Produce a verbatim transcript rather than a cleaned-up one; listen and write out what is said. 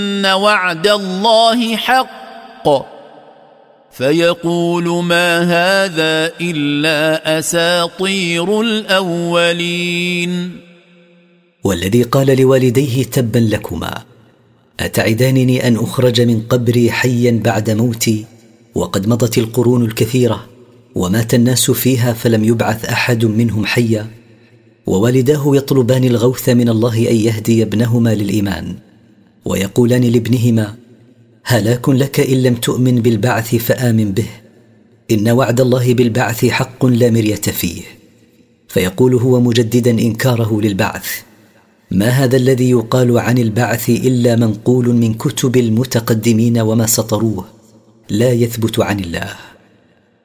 وعد الله حق فيقول ما هذا إلا أساطير الأولين. والذي قال لوالديه تبا لكما أتعدانني أن أخرج من قبري حيا بعد موتي وقد مضت القرون الكثيرة ومات الناس فيها فلم يبعث أحد منهم حيا؟ ووالداه يطلبان الغوث من الله أن يهدي ابنهما للإيمان ويقولان لابنهما هلاك لك إن لم تؤمن بالبعث فآمن به إن وعد الله بالبعث حق لا مرية فيه. فيقول هو مجددا إنكاره للبعث ما هذا الذي يقال عن البعث إلا منقول من كتب المتقدمين وما سطروه لا يثبت عن الله.